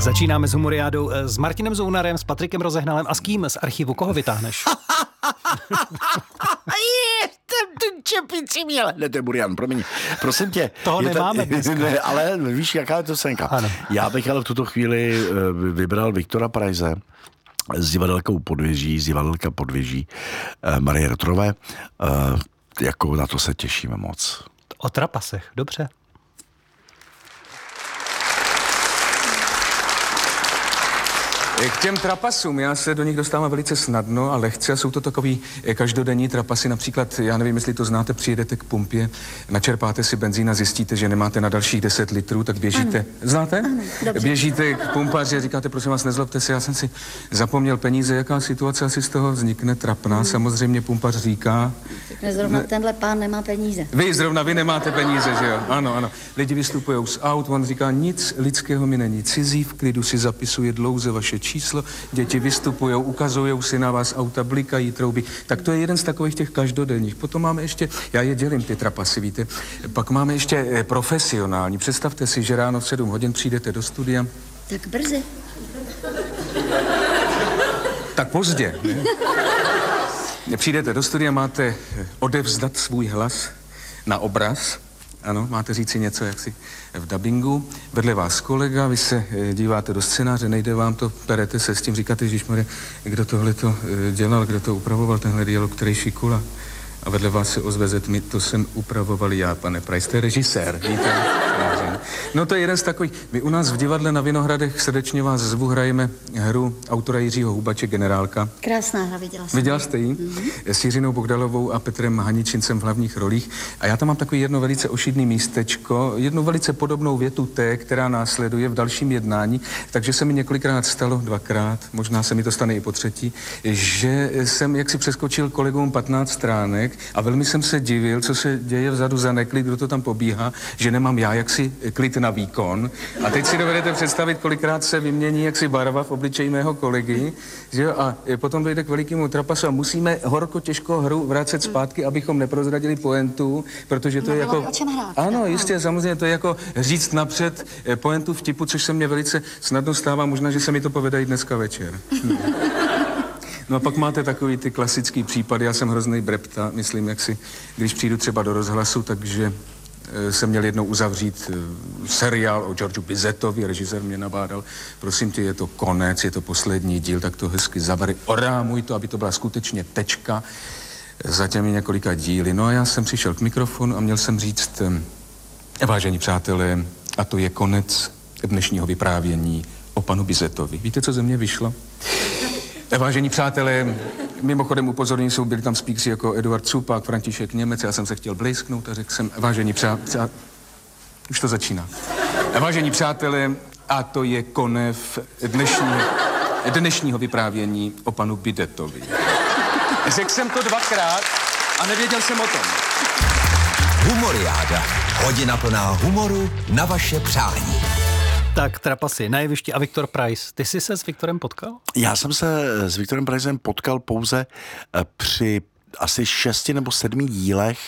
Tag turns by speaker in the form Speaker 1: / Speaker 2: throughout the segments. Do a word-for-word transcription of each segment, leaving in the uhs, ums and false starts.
Speaker 1: Začínáme s Humoriádou s Martinem Zounarem, s Patrikem Rozehnalem a s kým z archivu? Koho vytáhneš?
Speaker 2: Je, ten čepici měl. Ne, to je Burian, promiň. Prosím tě.
Speaker 1: Toho nemáme dneska.
Speaker 2: Ne, ale víš, jaká je to scénka.
Speaker 1: Ano.
Speaker 2: Já bych ale v tuto chvíli vybral Viktora Preize z divadelka u Podvěží, z divadelka Podvěží Marie Rotrové. Jako na to se těšíme moc.
Speaker 1: O trapasech, dobře.
Speaker 3: K těm trapasům, já se do nich dostávám velice snadno a lehce a jsou to takový každodenní trapasy, například, já nevím, jestli to znáte, přijedete k pumpě, načerpáte si benzín a zjistíte, že nemáte na dalších deset litrů, tak běžíte, ano. Znáte?
Speaker 4: Ano,
Speaker 3: běžíte k pumpaři a říkáte, prosím vás, nezlobte se, já jsem si zapomněl peníze, jaká situace asi z toho vznikne trapná, hmm. samozřejmě pumpař říká.
Speaker 4: Zrovna ne, tenhle pán nemá peníze.
Speaker 3: Vy, zrovna vy nemáte peníze, že jo? Ano, ano. Lidi vystupují z aut, on říká, nic lidského mi není cizí, v klidu si zapisuje dlouze vaše číslo, děti vystupujou, ukazujou si na vás, auta blikají, trouby. Tak to je jeden z takových těch každodenních. Potom máme ještě, já je dělím ty trapasy, víte, pak máme ještě profesionální. Představte si, že ráno v sedm hodin přijdete do studia.
Speaker 4: Tak brzy.
Speaker 3: Tak pozdě, ne? Přijdete do studia, máte odevzdat svůj hlas na obraz. Ano, máte říci něco jaksi v dabingu. Vedle vás kolega, vy se díváte do scénáře, nejde vám to, perete se s tím, říkáte, ježišmarja, kdo tohle to dělal, kdo to upravoval, tenhle dialog, který šikula. A vedle vás se ozve mi, to jsem upravoval já, pane Preiz, to je režisér, víte? No to je jeden z takových. My u nás v divadle na Vinohradech srdečně vás zvu, hrajeme hru autora Jiřího Hubače, Generálka.
Speaker 4: Krásná hra, viděla jsem.
Speaker 3: Viděla jste ji? Mm-hmm. S Jiřinou Bogdalovou a Petrem Haničincem v hlavních rolích. A já tam mám takový jedno velice ošidný místečko, jednu velice podobnou větu té, která následuje v dalším jednání, takže se mi několikrát stalo, dvakrát, možná se mi to stane i po třetí, že jsem jaksi přeskočil kolegům patnáct stránek a velmi jsem se divil, co se děje vzadu za neklid, kdo to tam pobíhá, že nemám já jaksi klid na výkon. A teď si dovedete představit, kolikrát se vymění jaksi barva v obličeji mého kolegy, že jo? A potom dojde k velikému trapasu a musíme horko těžko hru vracet zpátky, abychom neprozradili pointu, protože to je jako...
Speaker 4: O čem hrát,
Speaker 3: ano, jistě, samozřejmě to je jako říct napřed pointu vtipu, což se mě velice snadno stává, možná, že se mi to povede i dneska večer. No a pak máte takový ty klasický případy, já jsem hrozný brepta, myslím, jak si, když přijdu třeba do rozhlasu, takže jsem měl jednou uzavřít seriál o Georgeu Bizetovi, režisér mě nabádal, prosím tě, je to konec, je to poslední díl, tak to hezky zavary, orámuj to, aby to byla skutečně tečka za těmi několika díly. No a já jsem přišel k mikrofonu a měl jsem říct, vážení přátelé, a to je konec dnešního vyprávění o panu Bizetovi. Víte, co ze mě vyšlo? Vážení přátelé, mimochodem upozornění jsou, byli tam speakeři jako Eduard Cupák, František Němec, já jsem se chtěl blejsknout a řekl jsem, vážení přátelé, přá... už to začíná. Vážení přátelé, a to je konec dnešního, dnešního vyprávění o panu Bidetovi. Řekl jsem to dvakrát a nevěděl jsem o tom.
Speaker 5: Humoriáda. Hodina plná humoru na vaše přání.
Speaker 1: Tak trapasy na jevišti a Viktor Preiz. Ty jsi se s Viktorem potkal?
Speaker 2: Já jsem se s Viktorem Preizem potkal pouze při asi šesti nebo sedmi dílech.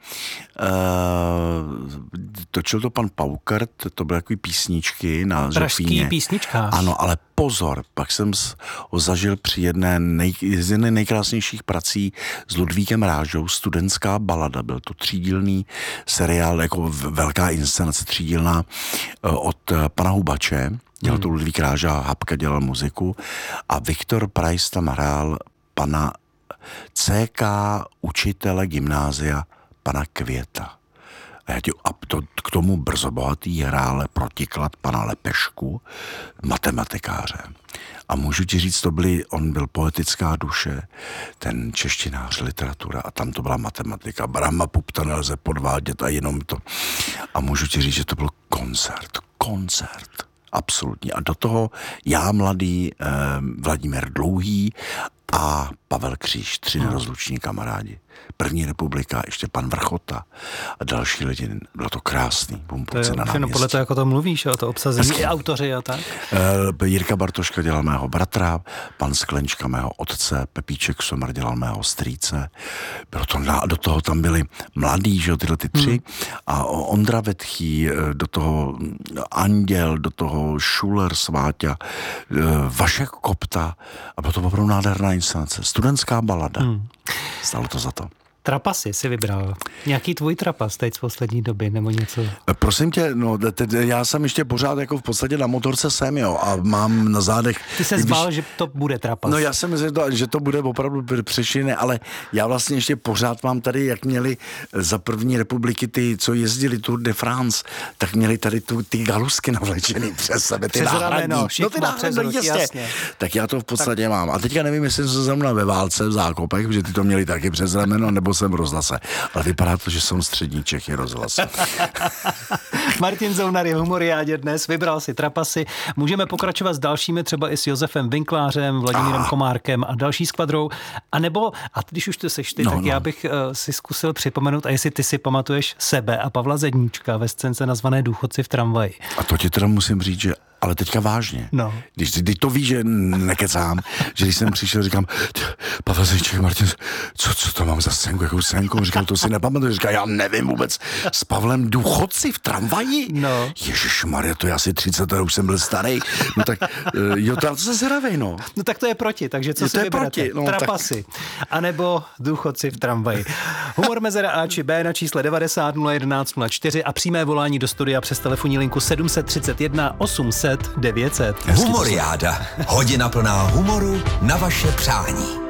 Speaker 2: Točil to pan Paukert, to byly takový písničky na Zofíně.
Speaker 1: Pražský písničkář.
Speaker 2: Ano, ale pozor, pak jsem ho zažil při jedné nej, z jedné nejkrásnějších prací s Ludvíkem Rážou, Studentská balada. Byl to třídílný seriál, jako velká inscenace třídílná od pana Hubače. Dělal to Ludvík Ráža, Hapka dělal muziku a Viktor Preiz tam hrál pana C K učitele gymnázia pana Květa. A, já tě, a to, k tomu brzobohatý hrále protiklad pana Lepešku, matematikáře. A můžu ti říct, to byly, on byl poetická duše, ten češtinář, literatura, a tam to byla matematika. Brahma Pupta nelze podvádět a jenom to. A můžu ti říct, že to byl koncert, koncert. Absolutně. A do toho já, mladý eh, Vladimír Dlouhý a Pavel Kříž, tři nerozluční kamarádi. První republika, ještě pan Vrchota a další lidi. Bylo to krásný.
Speaker 1: To je všechno podle toho, jako to mluvíš, o to obsazení, i autoři a tak.
Speaker 2: Uh, Jirka Bartoška dělal mého bratra, pan Sklenčka mého otce, Pepíček Somar dělal mého strýce. Bylo to na, do toho tam byli mladí, že jo, tyhle ty tři. Hmm. A Ondra Vetchý, do toho Anděl, do toho Schuller, Sváťa, Vašek Kopta. A bylo to opravdu nádherná inscenace. Studentská balada. Hmm. Stalo to za to.
Speaker 1: Trapasy si vybral. Nějaký tvůj trapas teď z poslední doby, nebo něco?
Speaker 2: Prosím tě, no, te, te, já jsem ještě pořád jako v podstatě na motorce jsem, jo, a mám na zádech...
Speaker 1: Ty se zbál, když... že to bude trapas.
Speaker 2: No já jsem myslel, že to, že to bude opravdu přešiny, ale já vlastně ještě pořád mám tady, jak měli za první republiky ty, co jezdili Tour de France, tak měli tady tu, ty galusky navlečený přes sebe, ty
Speaker 1: přes
Speaker 2: náhradní.
Speaker 1: Rameno,
Speaker 2: no ty náhradní, jasně. jasně. Tak já to v podstatě tak... mám. A teďka nevím, jestli jsem se zrovna ve válce v Zákopech, protože ty to měli taky přes rameno, nebo jsem v rozhlase. Ale vypadá to, že jsem střední Čechy rozhlas.
Speaker 1: Martin Zounar je v Humoriádě dnes, vybral si trapasy. Můžeme pokračovat s dalšími, třeba i s Josefem Winklářem, Vladimírem ah. Komárkem a další skvadrou. A nebo, a když už to seš ty, no, tak no. já bych uh, si zkusil připomenout, a jestli ty si pamatuješ sebe a Pavla Zedníčka ve scénce nazvané Důchodci v tramvaji.
Speaker 2: A to ti teda musím říct, že ale teďka vážně. No. Když, když to víš, že nekecám, že když jsem přišel, říkám, Pavel Zedníček, Martin, co, co to mám za scénku, jakou scénku? Říkám, to si nepamatuju. Říkám, já nevím vůbec. S Pavlem Důchodci v tramvaji? No. Ježišmarja, to je asi třicet let, už jsem byl starý. No tak, jo, to se zhravej, no.
Speaker 1: No tak to je proti, takže co je si vyberete? No, trapasy. Tak... A nebo Důchodci v tramvaji. Humor mezera A či B na čísle devadesát nula jedenáct nula čtyři a přímé volání do studia přes telefonní linku sedm set třicet jedna osm set devět set.
Speaker 5: Humoriáda. Hodina plná humoru na vaše přání.